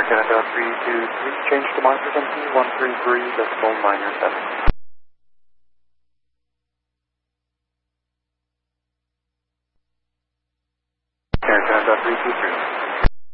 Canada 323, change to monitor frequency 133.97. Canada 323.